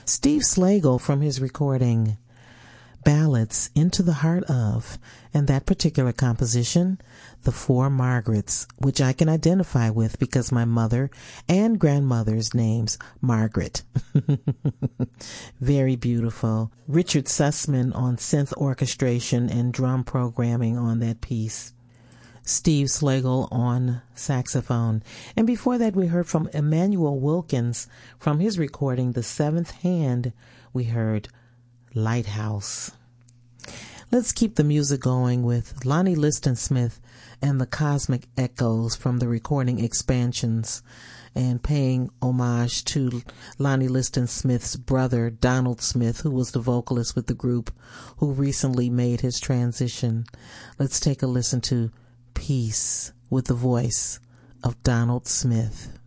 Steve Slagle from his recording Ballads Into the Heart Of, and that particular composition, The Four Margarets, which I can identify with because my mother and grandmother's name's Margaret. Very beautiful. Richard Sussman on synth orchestration and drum programming on that piece. Steve Slagle on saxophone. And before that, we heard from Emmanuel Wilkins from his recording, The Seventh Hand. We heard Lighthouse. Let's keep the music going with Lonnie Liston Smith and the Cosmic Echoes from the recording Expansions, and paying homage to Lonnie Liston Smith's brother, Donald Smith, who was the vocalist with the group, who recently made his transition. Let's take a listen to Peace with the voice of Donald Smith.